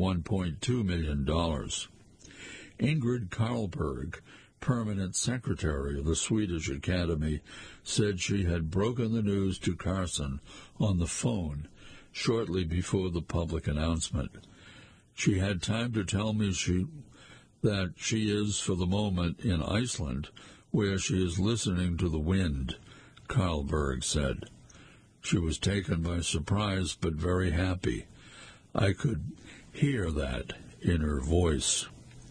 $1.2 million. Ingrid Carlberg, permanent secretary of the Swedish Academy, said she had broken the news to Carson on the phone shortly before the public announcement. She had time to tell me that she is, for the moment, in Iceland, where she is listening to the wind, Carlberg said. She was taken by surprise, but very happy. I could hear that in her voice.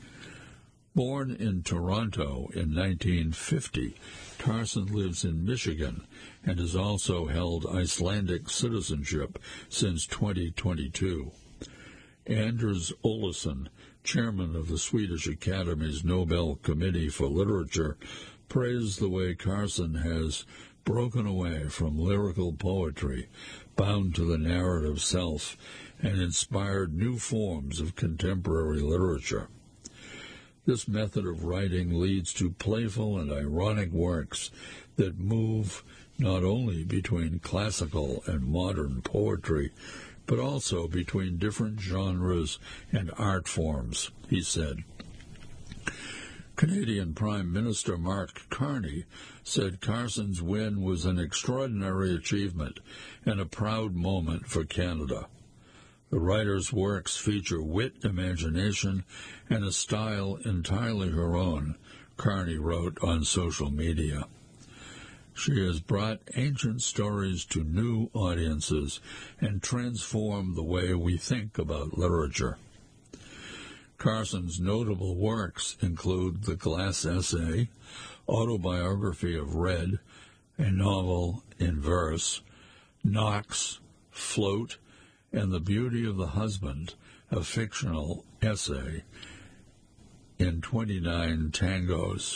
Born in Toronto in 1950, Carson lives in Michigan and has also held Icelandic citizenship since 2022. Anders Olsson, chairman of the Swedish Academy's Nobel Committee for Literature, praised the way Carson has broken away from lyrical poetry, bound to the narrative self, and inspired new forms of contemporary literature. This method of writing leads to playful and ironic works that move not only between classical and modern poetry, but also between different genres and art forms, he said. Canadian Prime Minister Mark Carney said Carson's win was an extraordinary achievement and a proud moment for Canada. The writer's works feature wit, imagination, and a style entirely her own, Carney wrote on social media. She has brought ancient stories to new audiences and transformed the way we think about literature. Carson's notable works include The Glass Essay, Autobiography of Red, a novel in verse, Knox, Float, and The Beauty of the Husband, a fictional essay, in 29 tangos.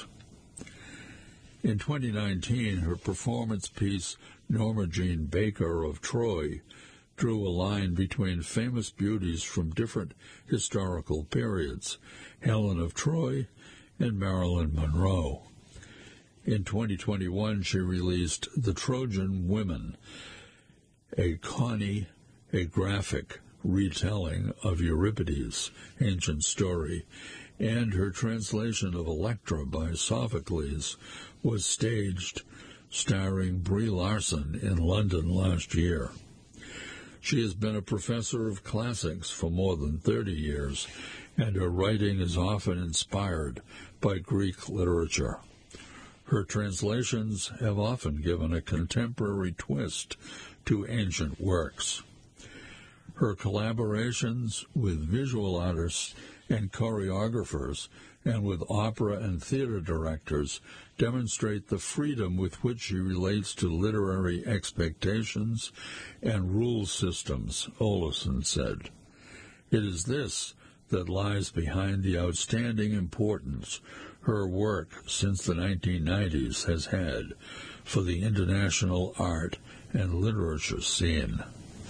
In 2019, her performance piece, Norma Jean Baker of Troy, drew a line between famous beauties from different historical periods, Helen of Troy and Marilyn Monroe. In 2021, she released The Trojan Women, a graphic retelling of Euripides' ancient story, and her translation of Electra by Sophocles was staged, starring Brie Larson in London last year. She has been a professor of classics for more than 30 years, and her writing is often inspired by Greek literature. Her translations have often given a contemporary twist to ancient works. Her collaborations with visual artists and choreographers and with opera and theater directors demonstrate the freedom with which she relates to literary expectations and rule systems, Olsson said. It is this that lies behind the outstanding importance her work since the 1990s has had for the international art and literature scene.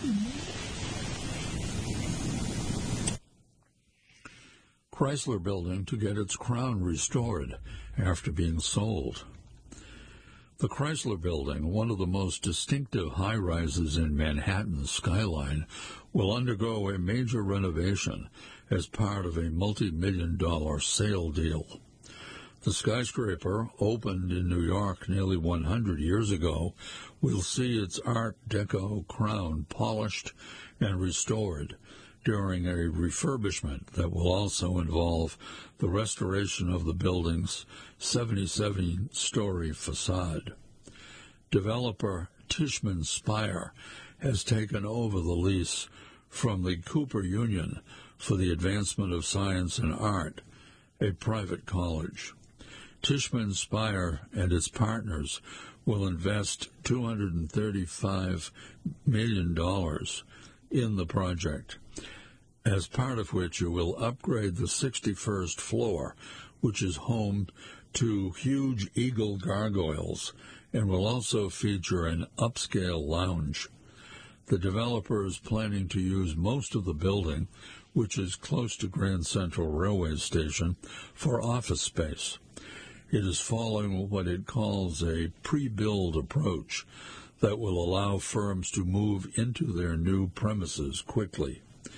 Chrysler Building to get its crown restored after being sold. The Chrysler Building, one of the most distinctive high-rises in Manhattan's skyline, will undergo a major renovation as part of a multi-million-dollar sale deal. The skyscraper, opened in New York nearly 100 years ago, will see its Art Deco crown polished and restored during a refurbishment that will also involve the restoration of the building's 77-story facade. Developer Tishman Speyer has taken over the lease from the Cooper Union for the Advancement of Science and Art, a private college. Tishman Speyer and its partners will invest $235 million in the project, as part of which it will upgrade the 61st floor, which is home to huge eagle gargoyles, and will also feature an upscale lounge. The developer is planning to use most of the building, which is close to Grand Central Railway Station, for office space. It is following what it calls a pre-build approach that will allow firms to move into their new premises quickly.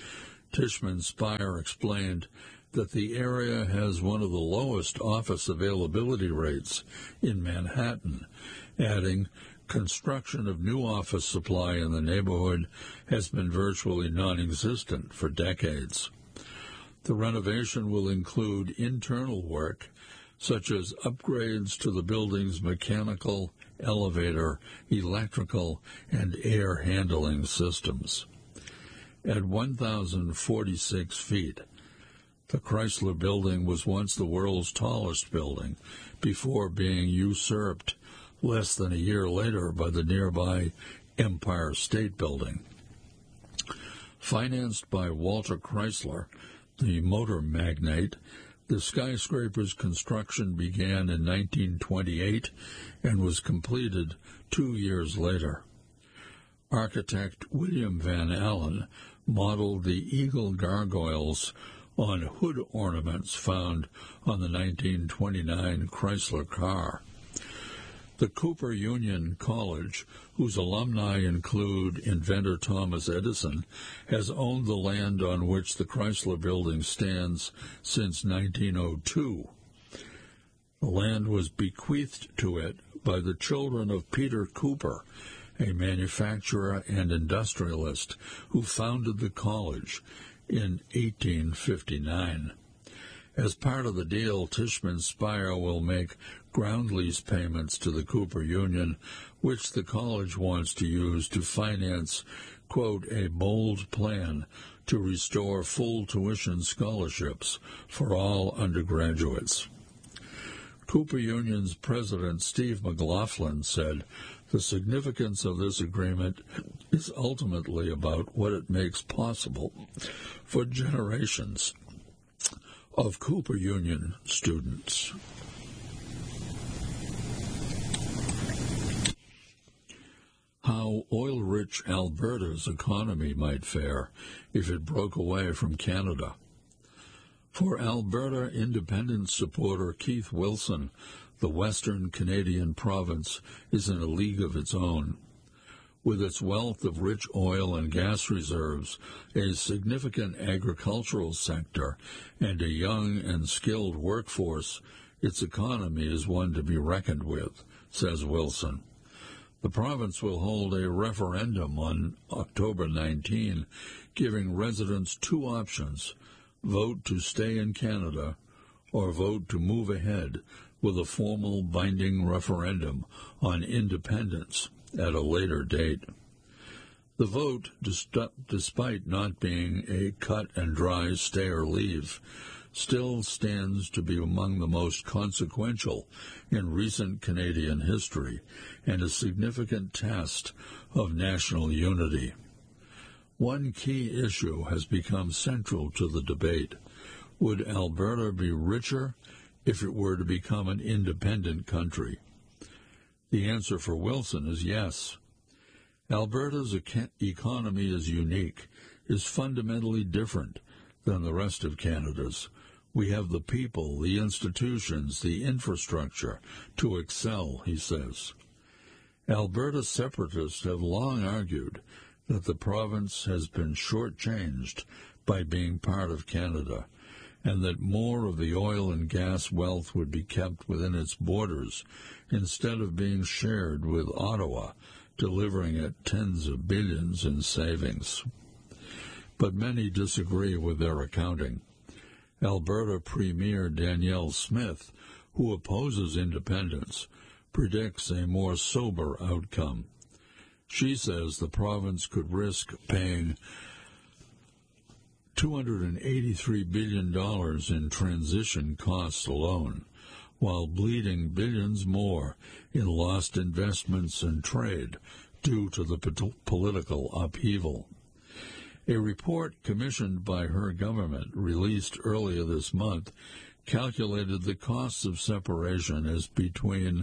Tishman Speyer explained that the area has one of the lowest office availability rates in Manhattan, adding, construction of new office supply in the neighborhood has been virtually non-existent for decades. The renovation will include internal work, such as upgrades to the building's mechanical, elevator, electrical, and air handling systems. At 1,046 feet, the Chrysler Building was once the world's tallest building before being usurped less than a year later by the nearby Empire State Building. Financed by Walter Chrysler, the motor magnate, the skyscraper's construction began in 1928 and was completed 2 years later. Architect William Van Allen modeled the eagle gargoyles on hood ornaments found on the 1929 Chrysler car. The Cooper Union College, whose alumni include inventor Thomas Edison, has owned the land on which the Chrysler Building stands since 1902. The land was bequeathed to it by the children of Peter Cooper, a manufacturer and industrialist who founded the college in 1859. As part of the deal, Tishman Speyer will make ground lease payments to the Cooper Union, which the college wants to use to finance, quote, a bold plan to restore full tuition scholarships for all undergraduates. Cooper Union's president, Steve McLaughlin, said, "The significance of this agreement is ultimately about what it makes possible for generations of Cooper Union students." How oil-rich Alberta's economy might fare if it broke away from Canada. For Alberta independence supporter Keith Wilson, the Western Canadian province is in a league of its own. With its wealth of rich oil and gas reserves, a significant agricultural sector, and a young and skilled workforce, its economy is one to be reckoned with, says Wilson. The province will hold a referendum on October 19, giving residents two options: vote to stay in Canada or vote to move ahead with a formal binding referendum on independence at a later date. The vote, despite not being a cut-and-dry stay or leave, still stands to be among the most consequential in recent Canadian history and a significant test of national unity. One key issue has become central to the debate. Would Alberta be richer if it were to become an independent country? The answer for Wilson is yes. Alberta's economy is unique, is fundamentally different than the rest of Canada's. We have the people, the institutions, the infrastructure to excel, he says. Alberta separatists have long argued that the province has been shortchanged by being part of Canada, and that more of the oil and gas wealth would be kept within its borders instead of being shared with Ottawa, delivering it tens of billions in savings. But many disagree with their accounting. Alberta Premier Danielle Smith, who opposes independence, predicts a more sober outcome. She says the province could risk paying $283 billion in transition costs alone, while bleeding billions more in lost investments and trade due to the political upheaval. A report commissioned by her government, released earlier this month, calculated the costs of separation as between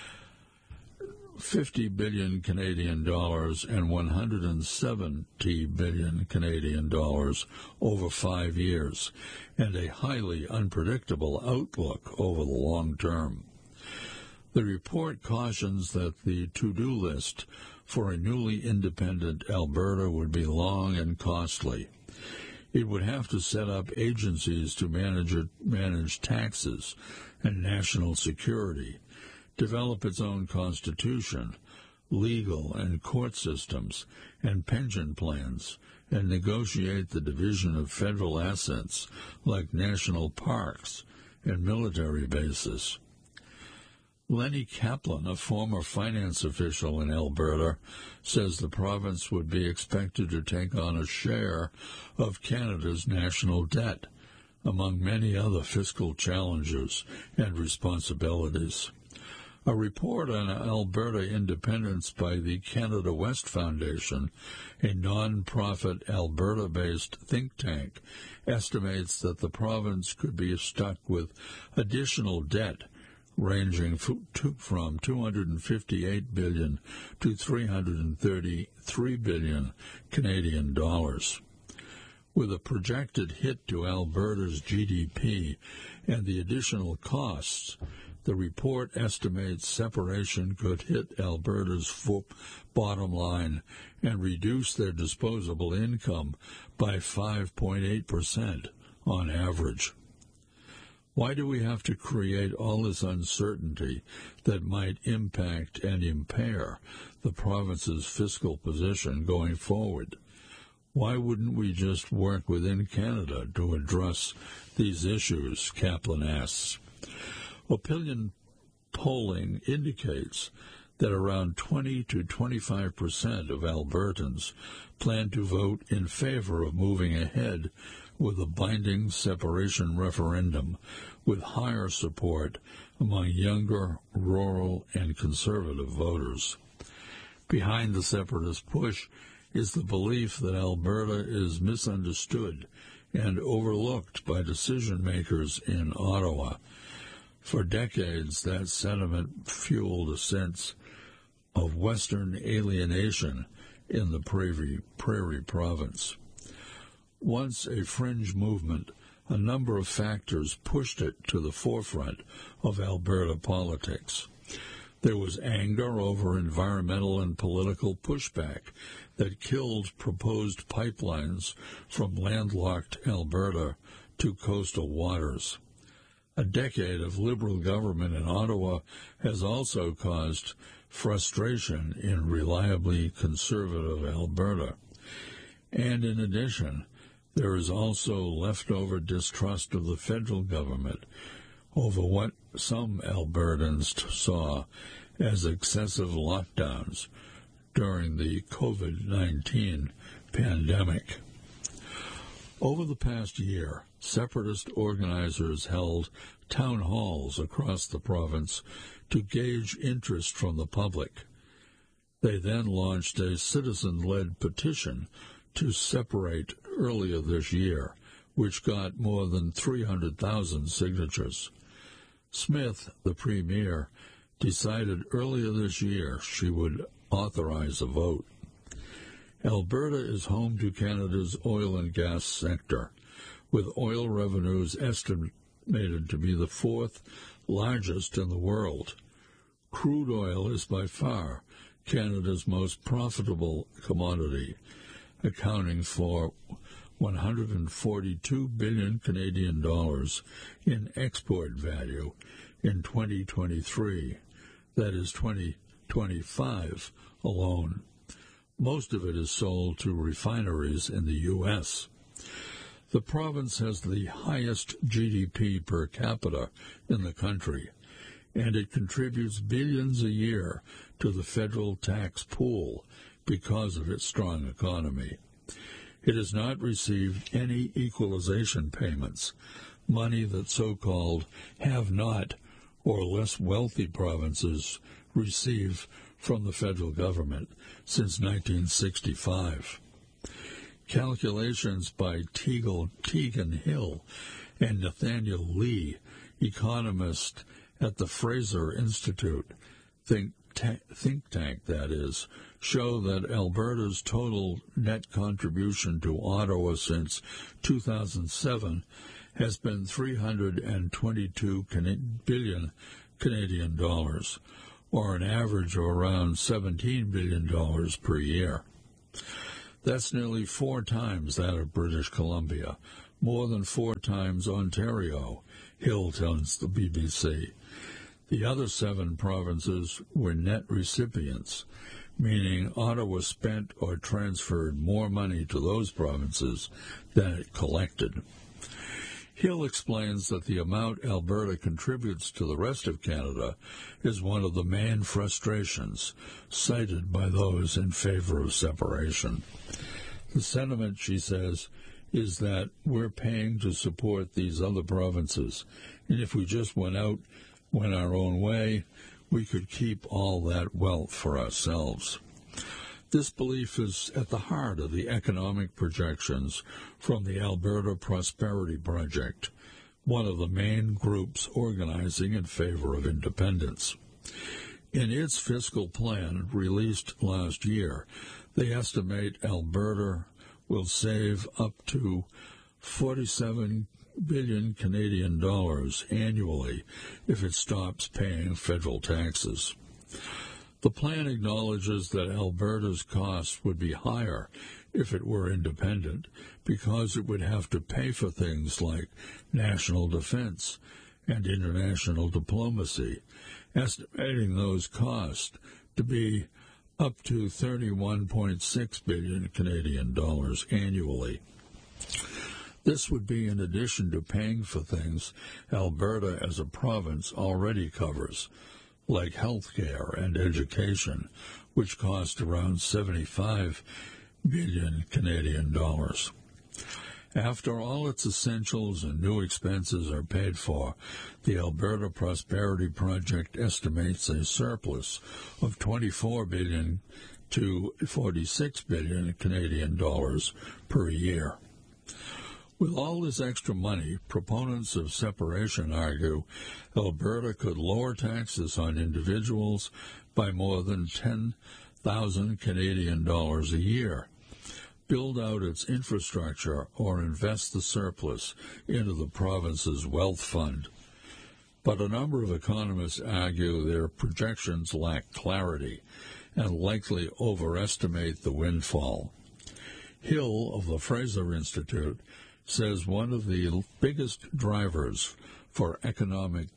50 billion Canadian dollars and 170 billion Canadian dollars over 5 years, and a highly unpredictable outlook over the long term. The report cautions that the to-do list for a newly independent Alberta would be long and costly. It would have to set up agencies to manage taxes and national security, develop its own constitution, legal and court systems, and pension plans, and negotiate the division of federal assets like national parks and military bases. Lenny Kaplan, a former finance official in Alberta, says the province would be expected to take on a share of Canada's national debt, among many other fiscal challenges and responsibilities. A report on Alberta independence by the Canada West Foundation, a non-profit Alberta-based think tank, estimates that the province could be stuck with additional debt ranging from $258 billion to $333 billion Canadian dollars. With a projected hit to Alberta's GDP and the additional costs, the report estimates separation could hit Alberta's bottom line and reduce their disposable income by 5.8% on average. Why do we have to create all this uncertainty that might impact and impair the province's fiscal position going forward? Why wouldn't we just work within Canada to address these issues, Kaplan asks. Opinion polling indicates that around 20 to 25% of Albertans plan to vote in favor of moving ahead with a binding separation referendum, with higher support among younger, rural, and conservative voters. Behind the separatist push is the belief that Alberta is misunderstood and overlooked by decision-makers in Ottawa. For decades, that sentiment fueled a sense of Western alienation in the Prairie Province. Once a fringe movement, a number of factors pushed it to the forefront of Alberta politics. There was anger over environmental and political pushback that killed proposed pipelines from landlocked Alberta to coastal waters. A decade of Liberal government in Ottawa has also caused frustration in reliably conservative Alberta. And in addition, there is also leftover distrust of the federal government over what some Albertans saw as excessive lockdowns during the COVID-19 pandemic. Over the past year, separatist organizers held town halls across the province to gauge interest from the public. They then launched a citizen-led petition to separate earlier this year, which got more than 300,000 signatures. Smith, the premier, decided earlier this year she would authorize a vote. Alberta is home to Canada's oil and gas sector, with oil revenues estimated to be the fourth largest in the world. Crude oil is by far Canada's most profitable commodity, accounting for 142 billion Canadian dollars in export value in 2023, that is 2025 alone. Most of it is sold to refineries in the U.S. The province has the highest GDP per capita in the country, and it contributes billions a year to the federal tax pool because of its strong economy. It has not received any equalization payments, money that so-called have-not or less wealthy provinces receive from the federal government since 1965. Calculations by Tegan Hill and Nathaniel Lee, economists at the Fraser Institute think tank, that is, show that Alberta's total net contribution to Ottawa since 2007 has been $322 billion Canadian dollars, or an average of around $17 billion per year. That's nearly 4 times that of British Columbia, more than 4 times Ontario, Hill tells the BBC. The other 7 provinces were net recipients, meaning Ottawa spent or transferred more money to those provinces than it collected. Hill explains that the amount Alberta contributes to the rest of Canada is one of the main frustrations cited by those in favor of separation. The sentiment, she says, is that we're paying to support these other provinces, and if we just went our own way, we could keep all that wealth for ourselves. This belief is at the heart of the economic projections from the Alberta Prosperity Project, one of the main groups organizing in favor of independence. In its fiscal plan released last year, they estimate Alberta will save up to 47 billion Canadian dollars annually if it stops paying federal taxes. The plan acknowledges that Alberta's costs would be higher if it were independent because it would have to pay for things like national defense and international diplomacy, estimating those costs to be up to 31.6 billion Canadian dollars annually. This would be in addition to paying for things Alberta as a province already covers, like health care and education, which cost around 75 billion Canadian dollars. After all its essentials and new expenses are paid for, the Alberta Prosperity Project estimates a surplus of 24 billion to 46 billion Canadian dollars per year. With all this extra money, proponents of separation argue Alberta could lower taxes on individuals by more than 10,000 Canadian dollars a year, build out its infrastructure, or invest the surplus into the province's wealth fund. But a number of economists argue their projections lack clarity and likely overestimate the windfall. Hill of the Fraser Institute says one of the biggest drivers for economic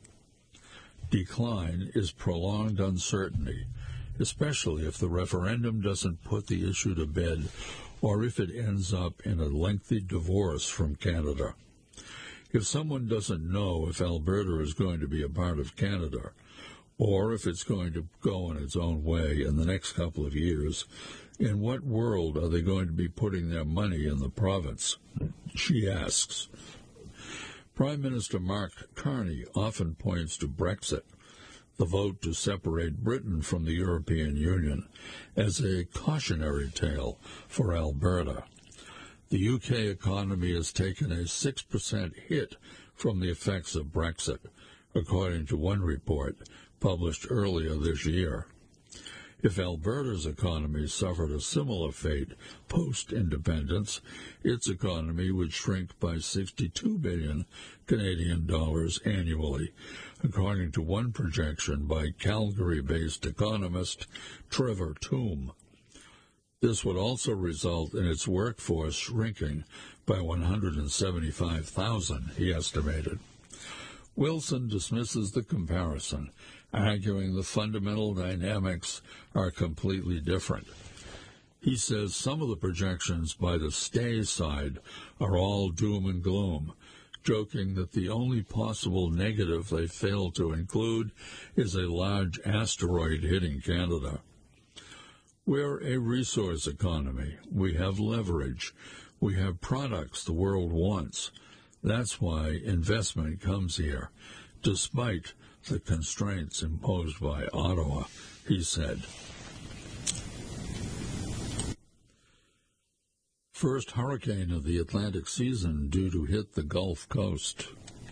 decline is prolonged uncertainty, especially if the referendum doesn't put the issue to bed or if it ends up in a lengthy divorce from Canada. If someone doesn't know if Alberta is going to be a part of Canada or if it's going to go in its own way in the next couple of years, in what world are they going to be putting their money in the province? She asks. Prime Minister Mark Carney often points to Brexit, the vote to separate Britain from the European Union, as a cautionary tale for Alberta. The UK economy has taken a 6% hit from the effects of Brexit, according to one report published earlier this year. If Alberta's economy suffered a similar fate post-independence, its economy would shrink by 62 billion Canadian dollars annually, according to one projection by Calgary-based economist Trevor Tombe. This would also result in its workforce shrinking by 175,000, he estimated. Wilson dismisses the comparison, arguing the fundamental dynamics are completely different. He says some of the projections by the stay side are all doom and gloom, joking that the only possible negative they fail to include is a large asteroid hitting Canada. We're a resource economy. We have leverage. We have products the world wants. That's why investment comes here, despite the constraints imposed by Ottawa, he said. First hurricane of the Atlantic season due to hit the Gulf Coast.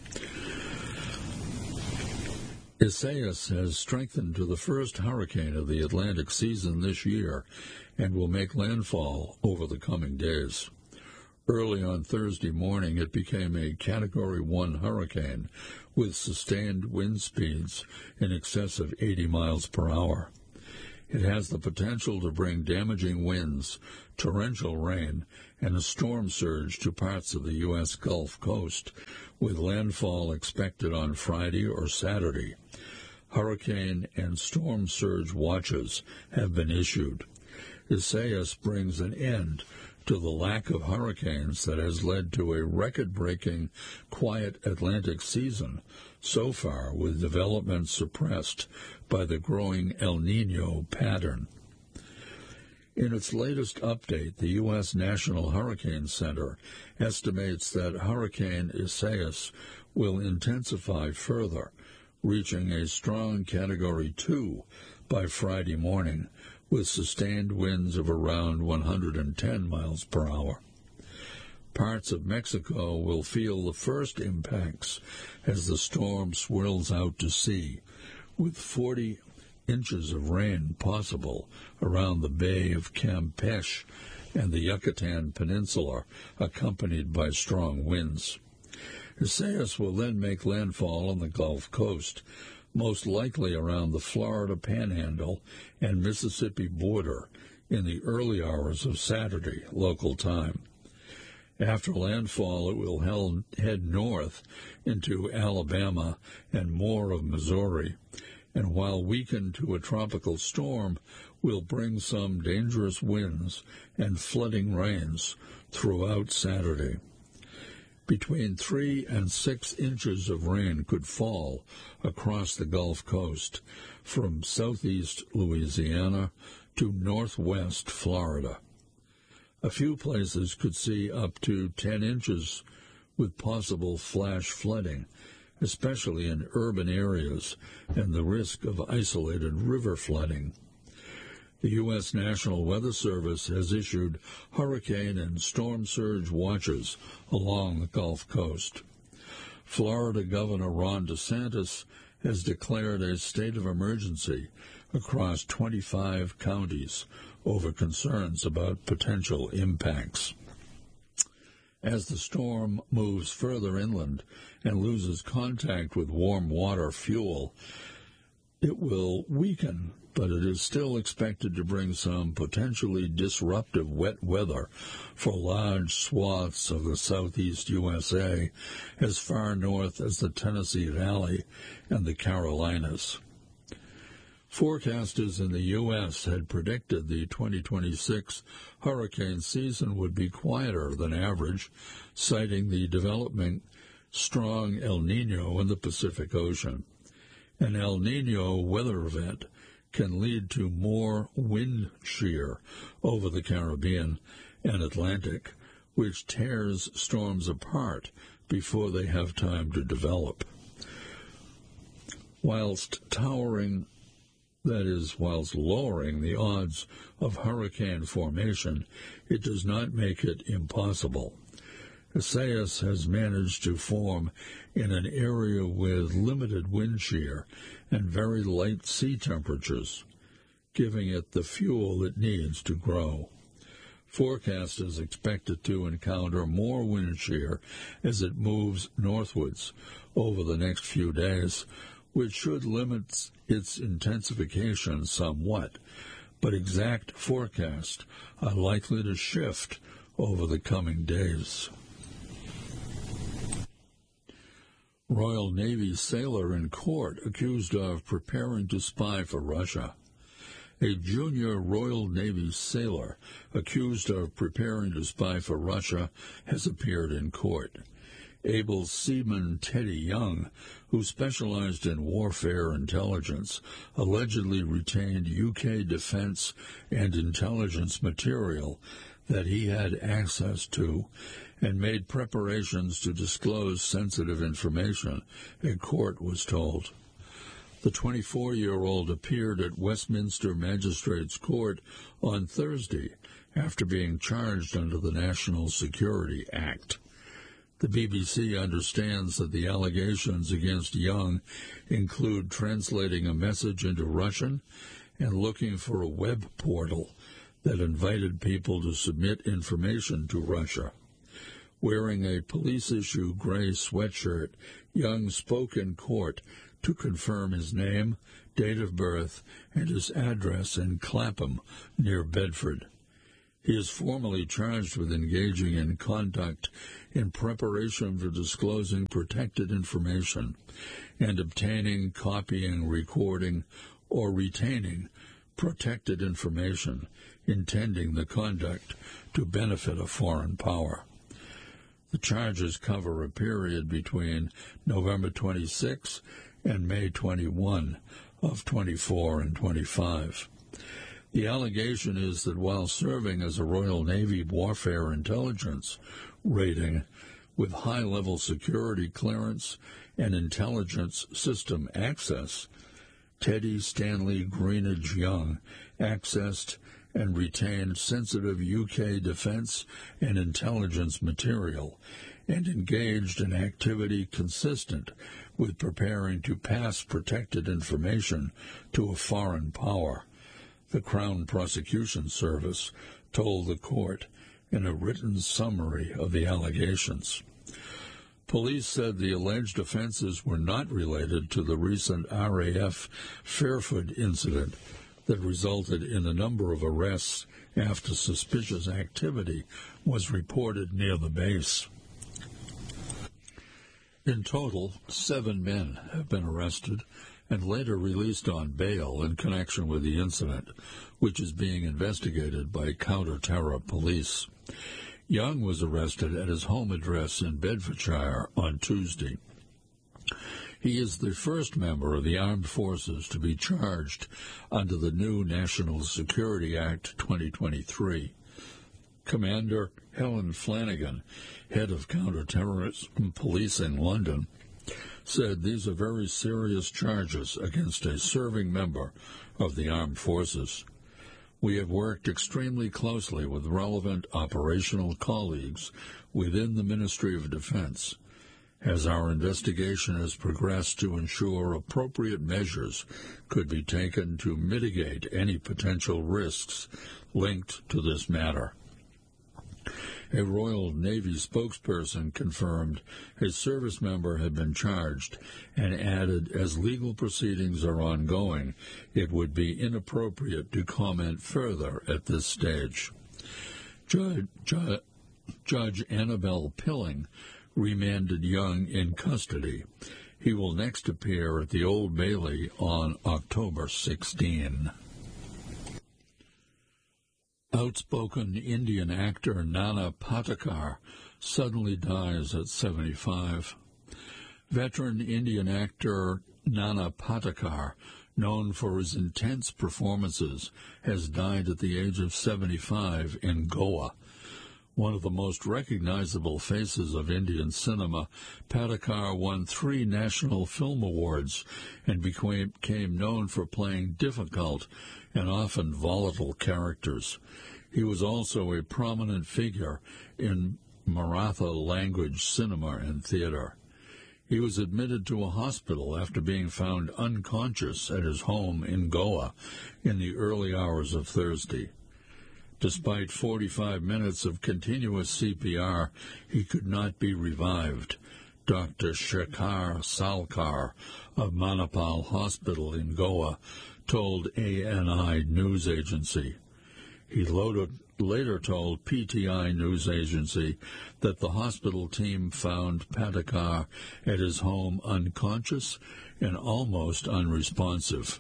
Isaias has strengthened to the first hurricane of the Atlantic season this year and will make landfall over the coming days. Early on Thursday morning, it became a Category 1 hurricane with sustained wind speeds in excess of 80 miles per hour. It has the potential to bring damaging winds, torrential rain, and a storm surge to parts of the U.S. Gulf Coast, with landfall expected on Friday or Saturday. Hurricane and storm surge watches have been issued. Isaias brings an end to the lack of hurricanes that has led to a record-breaking quiet Atlantic season so far, with development suppressed by the growing El Niño pattern. In its latest update, the U.S. National Hurricane Center estimates that Hurricane Isaias will intensify further, reaching a strong Category 2 by Friday morning, with sustained winds of around 110 miles per hour. Parts of Mexico will feel the first impacts as the storm swirls out to sea, with 40 inches of rain possible around the Bay of Campeche and the Yucatan Peninsula, accompanied by strong winds. Isaias will then make landfall on the Gulf Coast, most likely around the Florida Panhandle and Mississippi border in the early hours of Saturday, local time. After landfall, it will head north into Alabama and more of Missouri, and while weakened to a tropical storm, will bring some dangerous winds and flooding rains throughout Saturday. Between 3 and 6 inches of rain could fall across the Gulf Coast, from southeast Louisiana to northwest Florida. A few places could see up to 10 inches with possible flash flooding, especially in urban areas, and the risk of isolated river flooding. The U.S. National Weather Service has issued hurricane and storm surge watches along the Gulf Coast. Florida Governor Ron DeSantis has declared a state of emergency across 25 counties over concerns about potential impacts. As the storm moves further inland and loses contact with warm water fuel, it will weaken, but it is still expected to bring some potentially disruptive wet weather for large swaths of the southeast USA, as far north as the Tennessee Valley and the Carolinas. Forecasters in the U.S. had predicted the 2026 hurricane season would be quieter than average, citing the developing strong El Niño in the Pacific Ocean. An El Niño weather event can lead to more wind shear over the Caribbean and Atlantic, which tears storms apart before they have time to develop. Whilst lowering the odds of hurricane formation, it does not make it impossible. Isaias has managed to form in an area with limited wind shear and very light sea temperatures, giving it the fuel it needs to grow. Forecasters expect it to encounter more wind shear as it moves northwards over the next few days, which should limit its intensification somewhat, but exact forecasts are likely to shift over the coming days. Royal Navy sailor in court accused of preparing to spy for Russia. A junior Royal Navy sailor accused of preparing to spy for Russia has appeared in court. Able seaman Teddy Young, who specialized in warfare intelligence, allegedly retained UK defense and intelligence material that he had access to and made preparations to disclose sensitive information, a court was told. The 24-year-old appeared at Westminster Magistrates Court on Thursday after being charged under the National Security Act. The BBC understands that the allegations against Young include translating a message into Russian and looking for a web portal that invited people to submit information to Russia. Wearing a police-issue gray sweatshirt, Young spoke in court, to confirm his name, date of birth, and his address in Clapham, near Bedford. He is formally charged with engaging in conduct in preparation for disclosing protected information and obtaining, copying, recording, or retaining protected information, intending the conduct to benefit a foreign power. The charges cover a period between November 26 and May 21 of 24 and 25. The allegation is that while serving as a Royal Navy warfare intelligence rating with high-level security clearance and intelligence system access, Teddy Stanley Greenidge Young accessed and retained sensitive UK defense and intelligence material and engaged in activity consistent with preparing to pass protected information to a foreign power, the Crown Prosecution Service told the court in a written summary of the allegations. Police said the alleged offenses were not related to the recent RAF Fairford incident that resulted in a number of arrests after suspicious activity was reported near the base. In total, 7 men have been arrested and later released on bail in connection with the incident, which is being investigated by counter-terror police. Young was arrested at his home address in Bedfordshire on Tuesday. He is the first member of the armed forces to be charged under the new National Security Act 2023. Commander Helen Flanagan, head of counter-terrorism police in London, said these are very serious charges against a serving member of the armed forces. We have worked extremely closely with relevant operational colleagues within the Ministry of Defense as our investigation has progressed to ensure appropriate measures could be taken to mitigate any potential risks linked to this matter. A Royal Navy spokesperson confirmed a service member had been charged and added, as legal proceedings are ongoing, it would be inappropriate to comment further at this stage. Judge Annabel Pilling remanded Young in custody. He will next appear at the Old Bailey on October 16. Outspoken Indian actor Nana Patekar suddenly dies at 75. Veteran Indian actor Nana Patekar, known for his intense performances, has died at the age of 75 in Goa. One of the most recognizable faces of Indian cinema, Patekar won 3 National Film Awards and became known for playing difficult and often volatile characters. He was also a prominent figure in Maratha language cinema and theater. He was admitted to a hospital after being found unconscious at his home in Goa in the early hours of Thursday. Despite 45 minutes of continuous CPR, he could not be revived. Dr. Shekhar Salkar of Manipal Hospital in Goa told ANI news agency. He later told PTI news agency that the hospital team found Patekar at his home unconscious and almost unresponsive.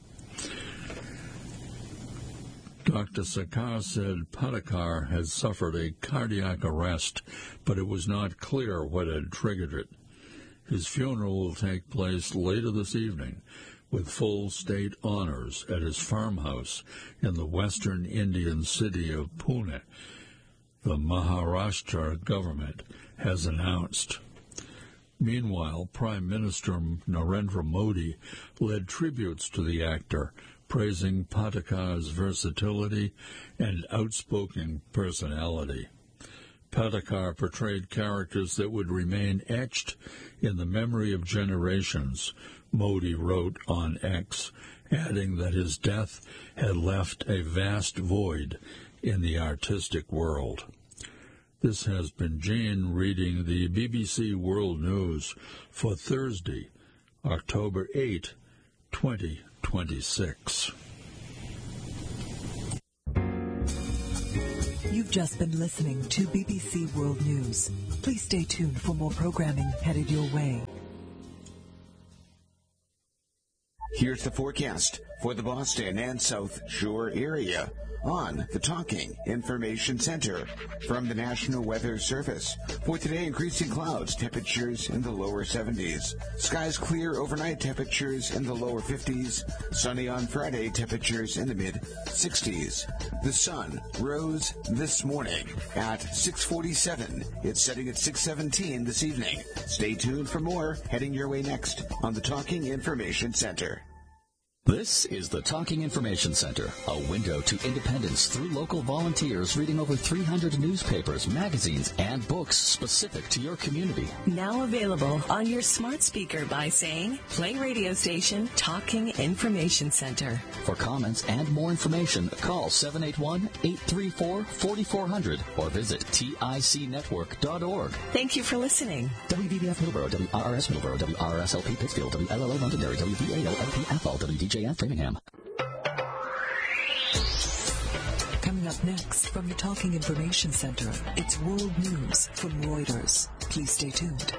Dr. Sakar said Patekar had suffered a cardiac arrest, but it was not clear what had triggered it. His funeral will take place later this evening, with full state honors at his farmhouse in the western Indian city of Pune, the Maharashtra government has announced. Meanwhile, Prime Minister Narendra Modi led tributes to the actor, praising Patekar's versatility and outspoken personality. Patekar portrayed characters that would remain etched in the memory of generations, Modi wrote on X, adding that his death had left a vast void in the artistic world. This has been Jean reading the BBC World News for Thursday, October 8, 2026. You've just been listening to BBC World News. Please stay tuned for more programming headed your way. Here's the forecast for the Boston and South Shore area on the Talking Information Center from the National Weather Service. For today, increasing clouds, temperatures in the lower 70s. Skies clear overnight, temperatures in the lower 50s. Sunny on Friday, temperatures in the mid-60s. The sun rose this morning at 6:47. It's setting at 6:17 this evening. Stay tuned for more heading your way next on the Talking Information Center. This is the Talking Information Center, a window to independence through local volunteers reading over 300 newspapers, magazines, and books specific to your community. Now available on your smart speaker by saying, play radio station Talking Information Center. For comments and more information, call 781-834-4400 or visit ticnetwork.org. Thank you for listening. WBBF Middleborough, WRRS Middleborough, WRSLP Pittsfield, WLLO Londonderry, WVALLP WDJF Framingham. Coming up next from the Talking Information Center, it's World News from Reuters. Please stay tuned.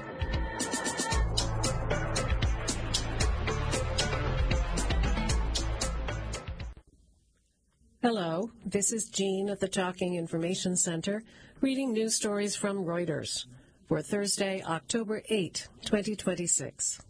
Hello, this is Jean at the Talking Information Center, reading news stories from Reuters for Thursday, October 8, 2026.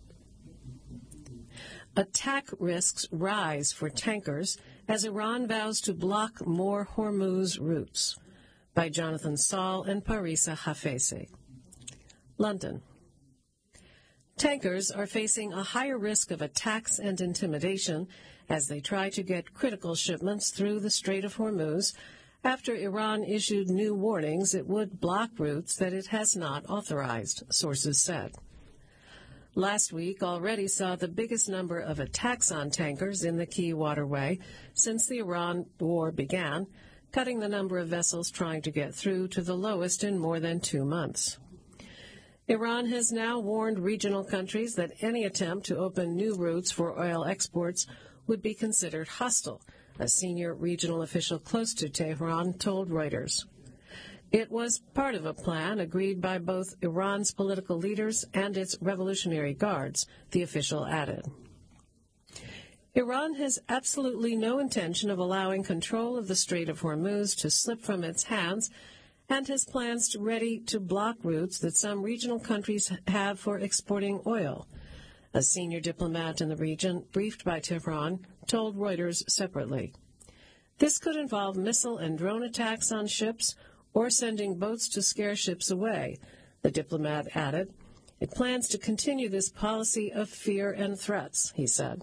Attack risks rise for tankers as Iran vows to block more Hormuz routes, by Jonathan Saul and Parisa Hafesi. London. Tankers are facing a higher risk of attacks and intimidation as they try to get critical shipments through the Strait of Hormuz after Iran issued new warnings it would block routes that it has not authorized, sources said. Last week already saw the biggest number of attacks on tankers in the key waterway since the Iran war began, cutting the number of vessels trying to get through to the lowest in more than 2 months. Iran has now warned regional countries that any attempt to open new routes for oil exports would be considered hostile, a senior regional official close to Tehran told Reuters. It was part of a plan agreed by both Iran's political leaders and its Revolutionary Guards, the official added. Iran has absolutely no intention of allowing control of the Strait of Hormuz to slip from its hands and has plans ready to block routes that some regional countries have for exporting oil. A senior diplomat in the region, briefed by Tehran, told Reuters separately. This could involve missile and drone attacks on ships or sending boats to scare ships away, the diplomat added. It plans to continue this policy of fear and threats, he said.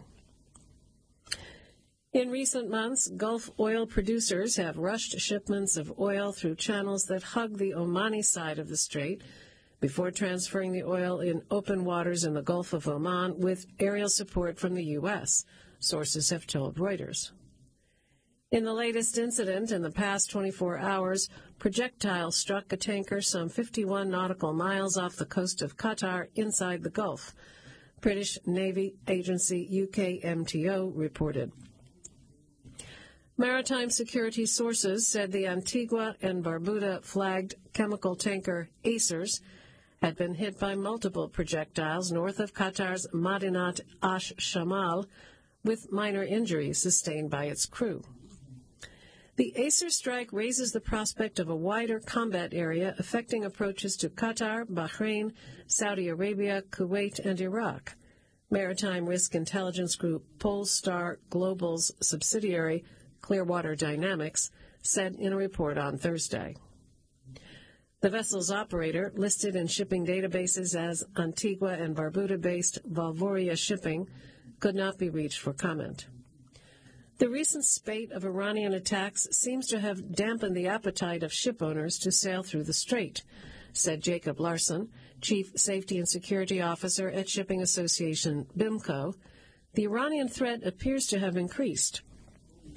In recent months, Gulf oil producers have rushed shipments of oil through channels that hug the Omani side of the strait before transferring the oil in open waters in the Gulf of Oman with aerial support from the U.S., sources have told Reuters. In the latest incident in the past 24 hours, projectiles struck a tanker some 51 nautical miles off the coast of Qatar inside the Gulf, British Navy agency UKMTO reported. Maritime security sources said the Antigua and Barbuda flagged chemical tanker Acers had been hit by multiple projectiles north of Qatar's Madinat Ash-Shamal, with minor injuries sustained by its crew. The Acer strike raises the prospect of a wider combat area affecting approaches to Qatar, Bahrain, Saudi Arabia, Kuwait, and Iraq. Maritime risk intelligence group Polestar Global's subsidiary, Clearwater Dynamics, said in a report on Thursday. The vessel's operator, listed in shipping databases as Antigua and Barbuda-based Valvoria Shipping, could not be reached for comment. The recent spate of Iranian attacks seems to have dampened the appetite of ship owners to sail through the strait, said Jacob Larson, Chief Safety and Security Officer at Shipping Association BIMCO. The Iranian threat appears to have increased.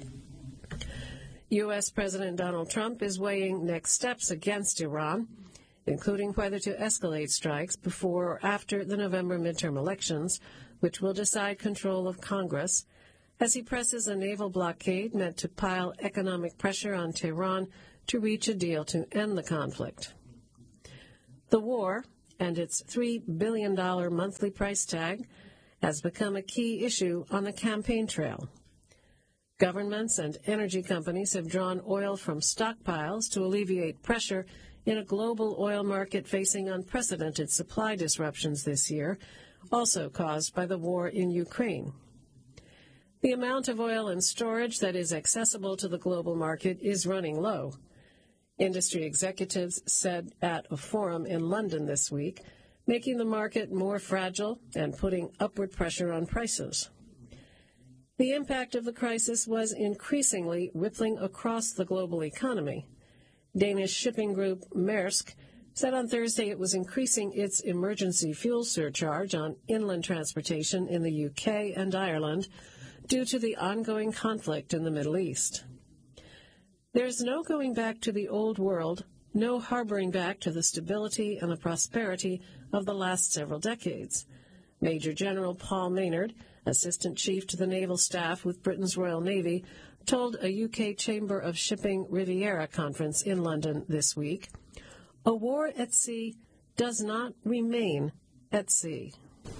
U.S. President Donald Trump is weighing next steps against Iran. including whether to escalate strikes before or after the November midterm elections, which will decide control of Congress, as he presses a naval blockade meant to pile economic pressure on Tehran to reach a deal to end the conflict. The war and its $3 billion monthly price tag has become a key issue on the campaign trail. Governments and energy companies have drawn oil from stockpiles to alleviate pressure in a global oil market facing unprecedented supply disruptions this year, also caused by the war in Ukraine. The amount of oil in storage that is accessible to the global market is running low. Industry executives said at a forum in London this week, making the market more fragile and putting upward pressure on prices. The impact of the crisis was increasingly rippling across the global economy. Danish shipping group Maersk said on Thursday it was increasing its emergency fuel surcharge on inland transportation in the UK and Ireland due to the ongoing conflict in the Middle East. There's no going back to the old world, no harboring back to the stability and the prosperity of the last several decades. Major General Paul Maynard, Assistant Chief to the Naval Staff with Britain's Royal Navy, told a UK Chamber of Shipping Riviera conference in London this week, "A war at sea does not remain at sea."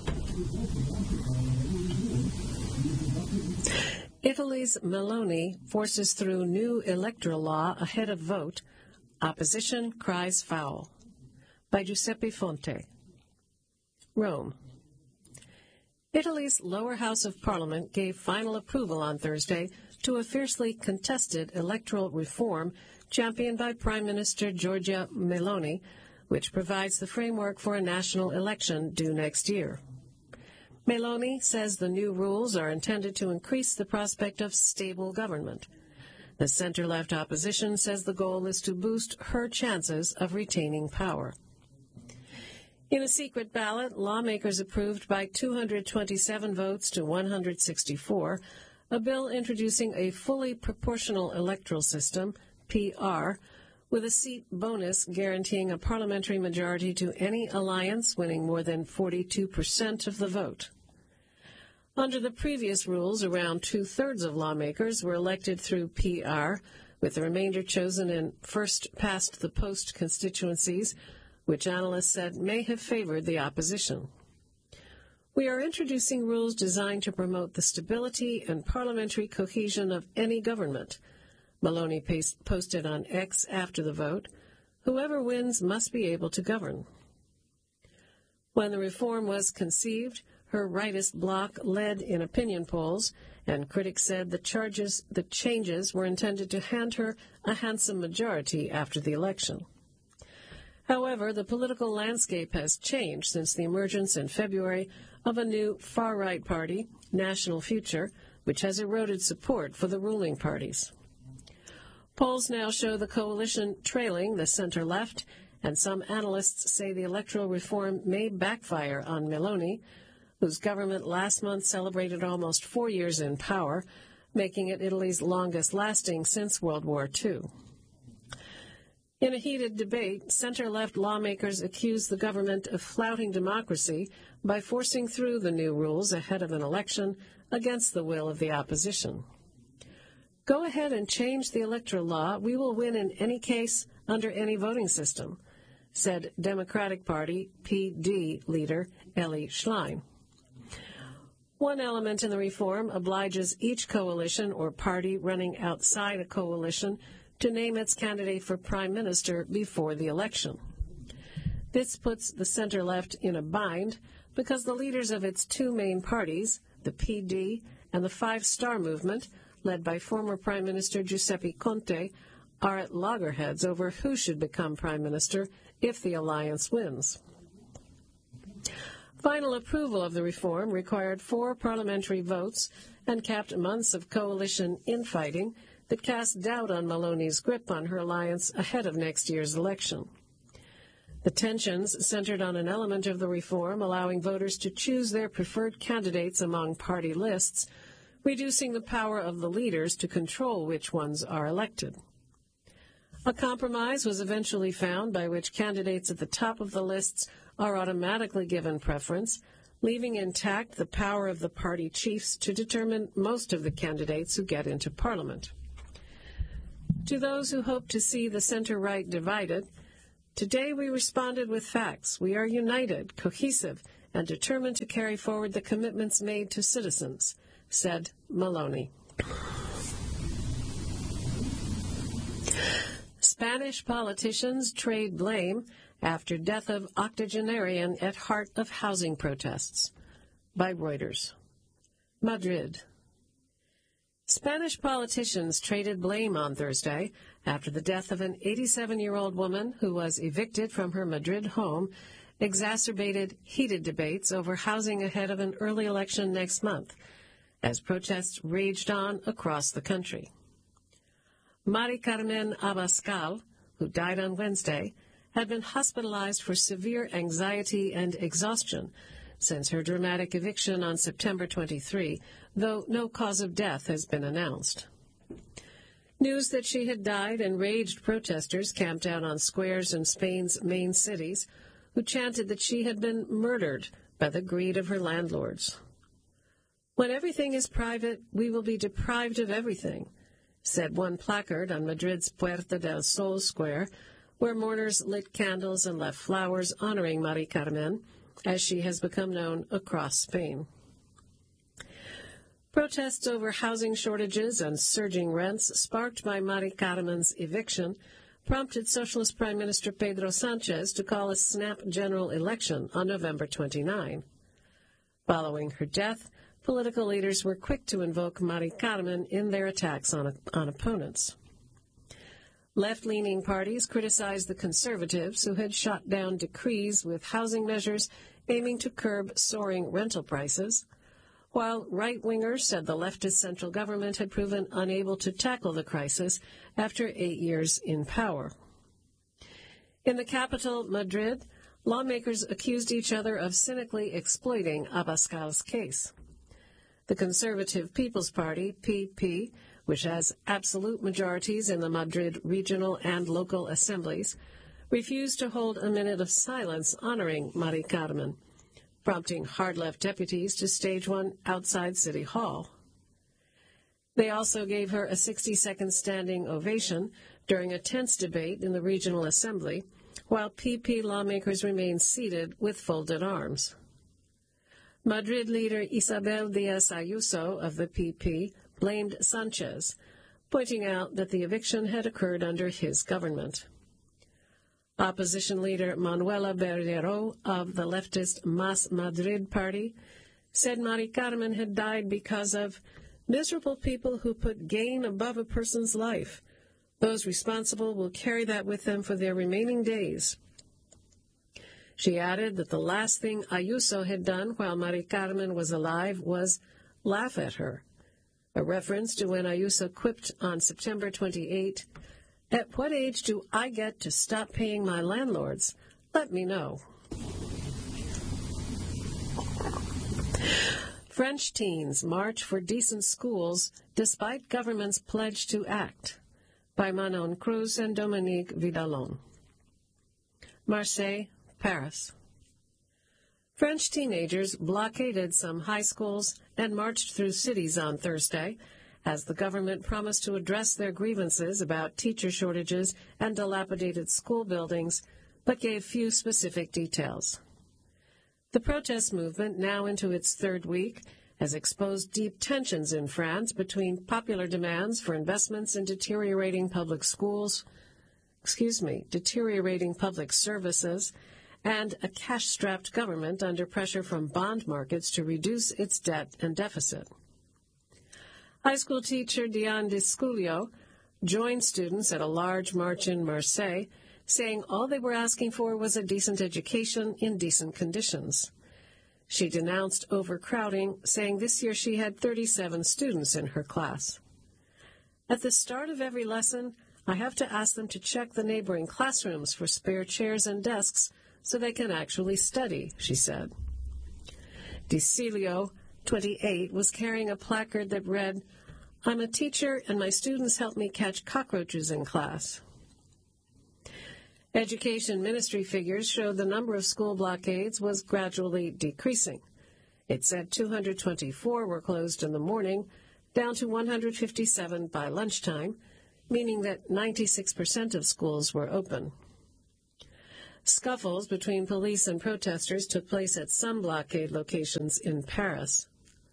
Italy's Meloni forces through new electoral law ahead of vote. Opposition cries foul. By Giuseppe Fonte. Rome. Italy's lower house of parliament gave final approval on Thursday to a fiercely contested electoral reform championed by Prime Minister Giorgia Meloni, which provides the framework for a national election due next year. Meloni says the new rules are intended to increase the prospect of stable government. The center-left opposition says the goal is to boost her chances of retaining power. In a secret ballot, lawmakers approved by 227 votes to 164 a bill introducing a fully proportional electoral system, PR, with a seat bonus guaranteeing a parliamentary majority to any alliance winning more than 42% of the vote. Under the previous rules, around two-thirds of lawmakers were elected through PR, with the remainder chosen in first-past-the-post constituencies, which analysts said may have favored the opposition. We are introducing rules designed to promote the stability and parliamentary cohesion of any government, Meloni posted on X after the vote. Whoever wins must be able to govern. When the reform was conceived, her rightist bloc led in opinion polls, and critics said the changes were intended to hand her a handsome majority after the election. However, the political landscape has changed since the emergence in February of a new far-right party, National Future, which has eroded support for the ruling parties. Polls now show the coalition trailing the center-left, and some analysts say the electoral reform may backfire on Meloni, whose government last month celebrated almost 4 years in power, making it Italy's longest-lasting since World War II. In a heated debate, center-left lawmakers accused the government of flouting democracy by forcing through the new rules ahead of an election against the will of the opposition. "Go ahead and change the electoral law. We will win in any case under any voting system," said Democratic Party PD leader Elly Schlein. One element in the reform obliges each coalition or party running outside a coalition to name its candidate for prime minister before the election. This puts the center-left in a bind because the leaders of its two main parties, the PD and the Five Star Movement, led by former Prime Minister Giuseppe Conte, are at loggerheads over who should become prime minister if the alliance wins. Final approval of the reform required 4 parliamentary votes and capped months of coalition infighting that cast doubt on Meloni's grip on her alliance ahead of next year's election. The tensions centered on an element of the reform allowing voters to choose their preferred candidates among party lists, reducing the power of the leaders to control which ones are elected. A compromise was eventually found by which candidates at the top of the lists are automatically given preference, leaving intact the power of the party chiefs to determine most of the candidates who get into Parliament. To those who hope to see the center-right divided, today we responded with facts. We are united, cohesive, and determined to carry forward the commitments made to citizens, said Maloney. Spanish politicians trade blame after death of octogenarian at heart of housing protests. By Reuters. Madrid. Spanish politicians traded blame on Thursday after the death of an 87-year-old woman who was evicted from her Madrid home exacerbated heated debates over housing ahead of an early election next month, as protests raged on across the country. Mari Carmen Abascal, who died on Wednesday, had been hospitalized for severe anxiety and exhaustion since her dramatic eviction on September 23, though no cause of death has been announced. News that she had died enraged protesters camped out on squares in Spain's main cities, who chanted that she had been murdered by the greed of her landlords. When everything is private, we will be deprived of everything, said one placard on Madrid's Puerta del Sol square, where mourners lit candles and left flowers honoring Mari Carmen, as she has become known across Spain. Protests over housing shortages and surging rents sparked by Mari Carmen's eviction prompted Socialist Prime Minister Pedro Sánchez to call a snap general election on November 29. Following her death, political leaders were quick to invoke Mari Carmen in their attacks on opponents. Left-leaning parties criticized the Conservatives, who had shot down decrees with housing measures aiming to curb soaring rental prices, while right-wingers said the leftist central government had proven unable to tackle the crisis after 8 years in power. In the capital, Madrid, lawmakers accused each other of cynically exploiting Abascal's case. The Conservative People's Party, PP, which has absolute majorities in the Madrid regional and local assemblies, refused to hold a minute of silence honoring Mari Carmen, prompting hard-left deputies to stage one outside City Hall. They also gave her a 60-second standing ovation during a tense debate in the regional assembly, while PP lawmakers remained seated with folded arms. Madrid leader Isabel Díaz Ayuso of the PP blamed Sánchez, pointing out that the eviction had occurred under his government. Opposition leader Manuela Berrero of the leftist Mas Madrid party said Mari Carmen had died because of miserable people who put gain above a person's life. Those responsible will carry that with them for their remaining days. She added that the last thing Ayuso had done while Mari Carmen was alive was laugh at her, a reference to when Ayuso quipped on September 28, "At what age do I get to stop paying my landlords? Let me know." French teens march for decent schools despite government's pledge to act. By Manon Cruz and Dominique Vidalon. Marseille, Paris. French teenagers blockaded some high schools and marched through cities on Thursday, as the government promised to address their grievances about teacher shortages and dilapidated school buildings, but gave few specific details. The protest movement, now into its third week, has exposed deep tensions in France between popular demands for investments in deteriorating public services, and a cash-strapped government under pressure from bond markets to reduce its debt and deficit. High school teacher Diane Desculio joined students at a large march in Marseille, saying all they were asking for was a decent education in decent conditions. She denounced overcrowding, saying this year she had 37 students in her class. At the start of every lesson, I have to ask them to check the neighboring classrooms for spare chairs and desks so they can actually study, she said. Desculio, 28, was carrying a placard that read, "I'm a teacher and my students help me catch cockroaches in class." Education Ministry figures showed the number of school blockades was gradually decreasing. It said 224 were closed in the morning, down to 157 by lunchtime, meaning that 96% of schools were open. Scuffles between police and protesters took place at some blockade locations in Paris.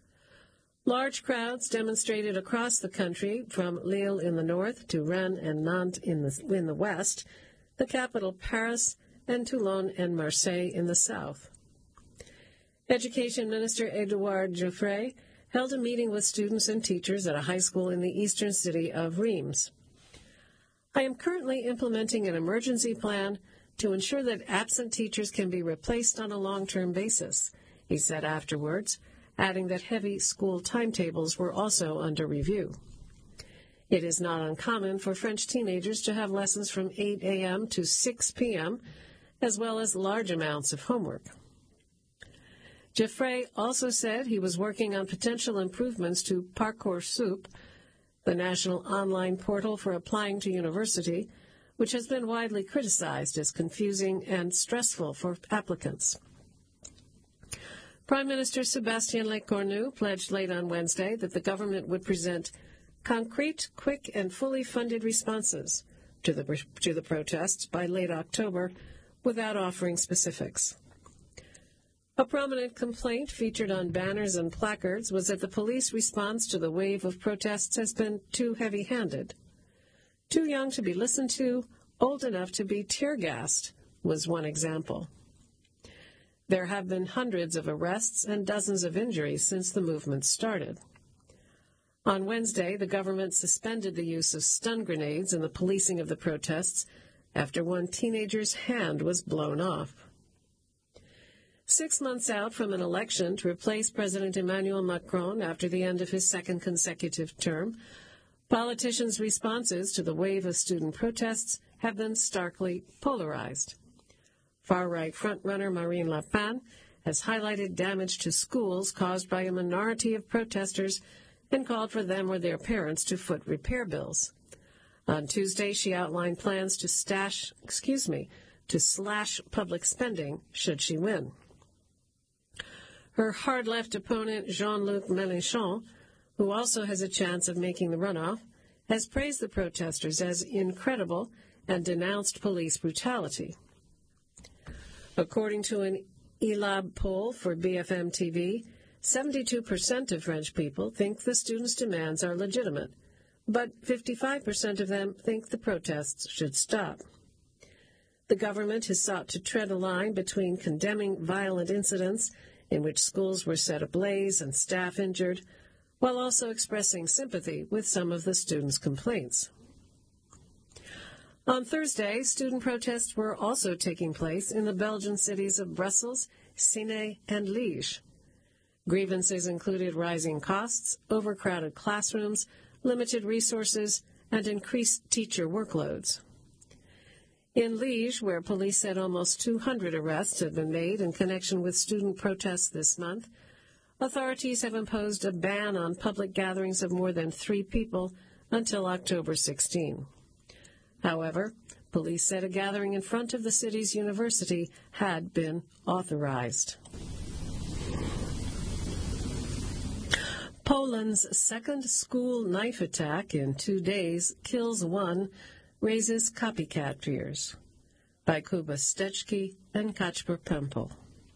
Large crowds demonstrated across the country, from Lille in the north to Rennes and Nantes in the west, the capital Paris, and Toulon and Marseille in the south. Education Minister Édouard Geoffroy held a meeting with students and teachers at a high school in the eastern city of Reims. I am currently implementing an emergency plan to ensure that absent teachers can be replaced on a long-term basis, he said afterwards, adding that heavy school timetables were also under review. It is not uncommon for French teenagers to have lessons from 8 a.m. to 6 p.m., as well as large amounts of homework. Geoffroy also said he was working on potential improvements to Parcoursup, the national online portal for applying to university, which has been widely criticized as confusing and stressful for applicants. Prime Minister Sébastien Lecornu pledged late on Wednesday that the government would present concrete, quick, and fully funded responses to the protests by late October without offering specifics. A prominent complaint featured on banners and placards was that the police response to the wave of protests has been too heavy-handed. Too young to be listened to, old enough to be tear-gassed, was one example. There have been hundreds of arrests and dozens of injuries since the movement started. On Wednesday, the government suspended the use of stun grenades in the policing of the protests after one teenager's hand was blown off. 6 months out from an election to replace President Emmanuel Macron after the end of his second consecutive term, politicians' responses to the wave of student protests have been starkly polarized. Far-right frontrunner Marine Le Pen has highlighted damage to schools caused by a minority of protesters and called for them or their parents to foot repair bills. On Tuesday, she outlined plans to slash public spending should she win. Her hard-left opponent, Jean-Luc Mélenchon, who also has a chance of making the runoff, has praised the protesters as incredible and denounced police brutality. According to an ELAB poll for BFM TV, 72% of French people think the students' demands are legitimate, but 55% of them think the protests should stop. The government has sought to tread a line between condemning violent incidents in which schools were set ablaze and staff injured, while also expressing sympathy with some of the students' complaints. On Thursday, student protests were also taking place in the Belgian cities of Brussels, Sinaï, and Liège. Grievances included rising costs, overcrowded classrooms, limited resources, and increased teacher workloads. In Liège, where police said almost 200 arrests had been made in connection with student protests this month, authorities have imposed a ban on public gatherings of more than 3 people until October 16. However, police said a gathering in front of the city's university had been authorized. Poland's second school knife attack in 2 days kills 1, raises copycat fears. By Kuba Steczki and Kacper Pempel.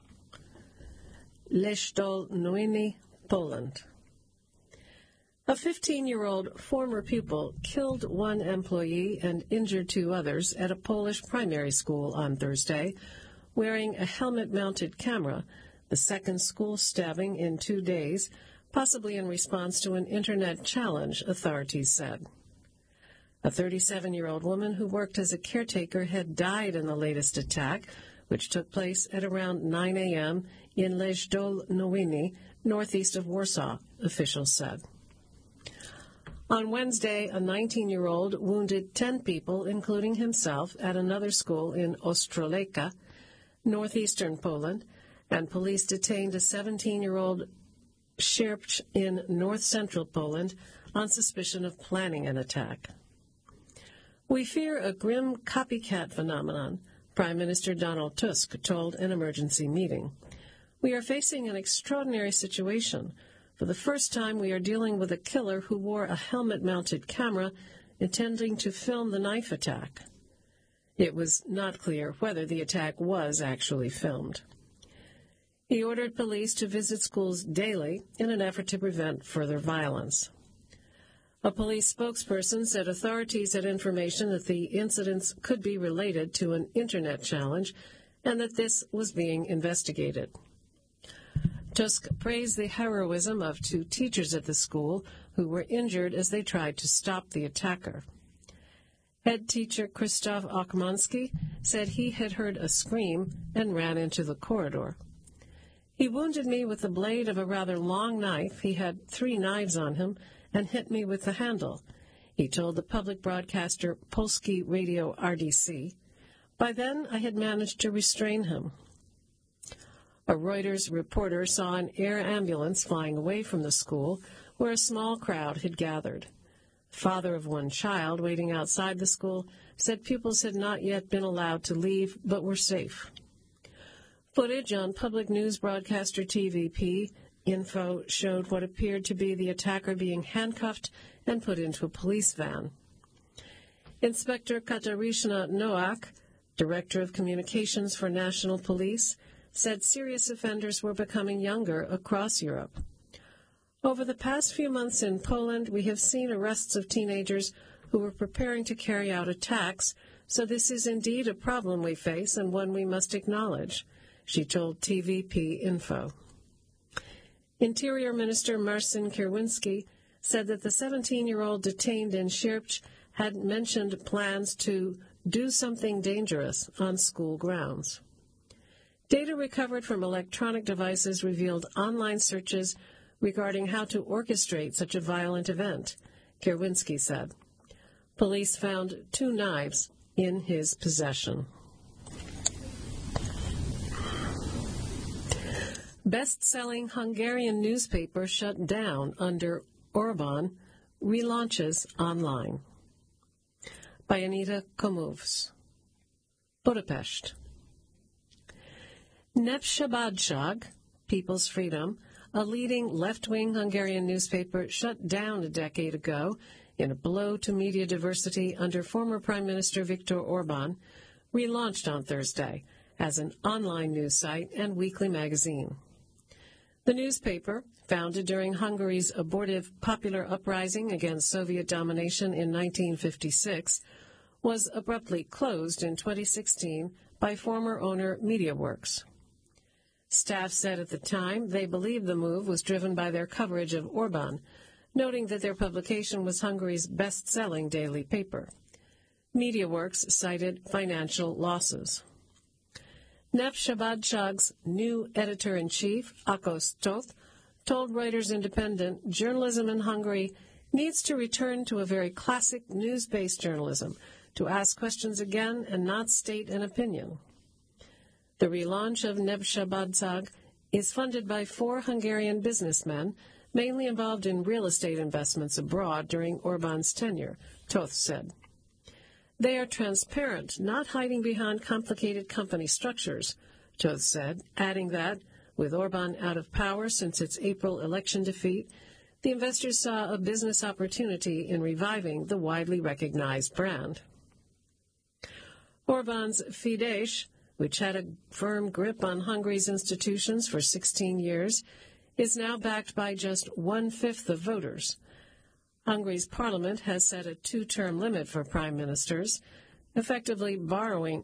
Lesztol Noiny, Poland. A 15-year-old former pupil killed 1 employee and injured 2 others at a Polish primary school on Thursday, wearing a helmet-mounted camera, the second school stabbing in 2 days, possibly in response to an internet challenge, authorities said. A 37-year-old woman who worked as a caretaker had died in the latest attack, which took place at around 9 a.m. in Lesztol Noiny, northeast of Warsaw, officials said. On Wednesday, a 19-year-old wounded 10 people, including himself, at another school in Ostroleka, northeastern Poland, and police detained a 17-year-old Sierpcz in north-central Poland on suspicion of planning an attack. We fear a grim copycat phenomenon, Prime Minister Donald Tusk told an emergency meeting. We are facing an extraordinary situation. For the first time, we are dealing with a killer who wore a helmet-mounted camera intending to film the knife attack. It was not clear whether the attack was actually filmed. He ordered police to visit schools daily in an effort to prevent further violence. A police spokesperson said authorities had information that the incidents could be related to an internet challenge and that this was being investigated. Tusk praised the heroism of 2 teachers at the school who were injured as they tried to stop the attacker. Head teacher Krzysztof Okmansky said he had heard a scream and ran into the corridor. He wounded me with the blade of a rather long knife. He had 3 knives on him and hit me with the handle, he told the public broadcaster Polski Radio RDC. By then, I had managed to restrain him. A Reuters reporter saw an air ambulance flying away from the school where a small crowd had gathered. The father of one child waiting outside the school said pupils had not yet been allowed to leave but were safe. Footage on public news broadcaster TVP Info showed what appeared to be the attacker being handcuffed and put into a police van. Inspector Katarzyna Nowak, Director of Communications for National Police, said serious offenders were becoming younger across Europe. Over the past few months in Poland, we have seen arrests of teenagers who were preparing to carry out attacks, so this is indeed a problem we face and one we must acknowledge, she told TVP Info. Interior Minister Marcin Kierwiński said that the 17-year-old detained in Sierpcz had mentioned plans to do something dangerous on school grounds. Data recovered from electronic devices revealed online searches regarding how to orchestrate such a violent event, Kierwiński said. Police found 2 knives in his possession. Best-selling Hungarian newspaper shut down under Orban relaunches online. By Anita Komövs. Budapest. Népszabadság, People's Freedom, a leading left-wing Hungarian newspaper shut down a decade ago in a blow to media diversity under former Prime Minister Viktor Orban, relaunched on Thursday as an online news site and weekly magazine. The newspaper, founded during Hungary's abortive popular uprising against Soviet domination in 1956, was abruptly closed in 2016 by former owner MediaWorks. Staff said at the time they believed the move was driven by their coverage of Orban, noting that their publication was Hungary's best-selling daily paper. MediaWorks cited financial losses. Népszabadság's new editor-in-chief, Ákos Tóth, told Reuters Independent journalism in Hungary needs to return to a very classic news-based journalism, to ask questions again and not state an opinion. The relaunch of Népszabadság is funded by 4 Hungarian businessmen, mainly involved in real estate investments abroad during Orban's tenure, Tóth said. They are transparent, not hiding behind complicated company structures, Tóth said, adding that, with Orban out of power since its April election defeat, the investors saw a business opportunity in reviving the widely recognized brand. Orban's Fidesz, which had a firm grip on Hungary's institutions for 16 years, is now backed by just 1/5 of voters. Hungary's parliament has set a 2-term limit for prime ministers, effectively barring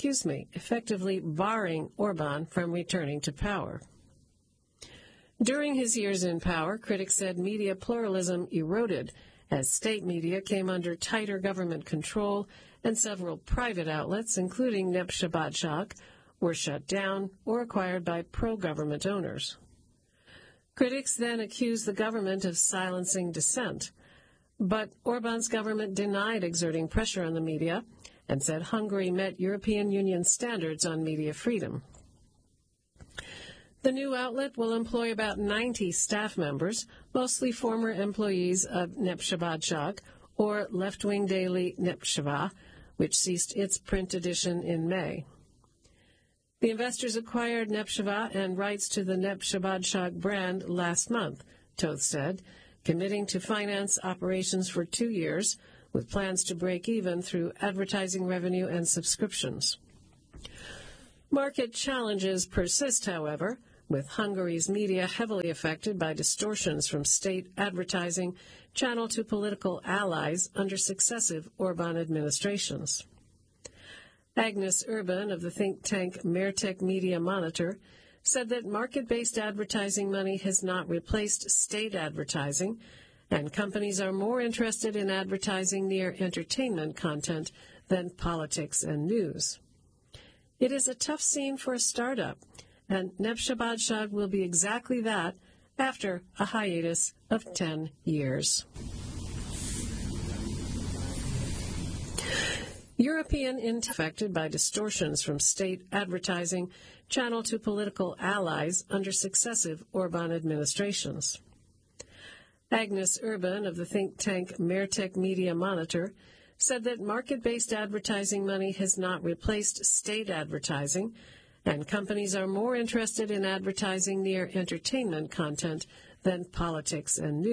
Orban from returning to power. During his years in power, critics said media pluralism eroded as state media came under tighter government control and several private outlets, including Népszabadság, were shut down or acquired by pro-government owners. Critics then accused the government of silencing dissent, but Orban's government denied exerting pressure on the media and said Hungary met European Union standards on media freedom. The new outlet will employ about 90 staff members, mostly former employees of Népszabadság, or left-wing daily Nepsheva, which ceased its print edition in May. The investors acquired Nepsheva and rights to the Nepshabadshag brand last month, Toth said, committing to finance operations for 2 years, with plans to break even through advertising revenue and subscriptions. Market challenges persist, however, with Hungary's media heavily affected by distortions from state advertising channeled to political allies under successive Orban administrations. Agnes Urban of the think tank Mertek Media Monitor said that market-based advertising money has not replaced state advertising, and companies are more interested in advertising near entertainment content than politics and news. It is a tough scene for a startup, and Nepshabadshag will be exactly that after a hiatus of 10 years. European affected by distortions from state advertising channeled to political allies under successive Orban administrations. Agnes Urban of the think tank Mertek Media Monitor said that market-based advertising money has not replaced state advertising, and companies are more interested in advertising near entertainment content than politics and news.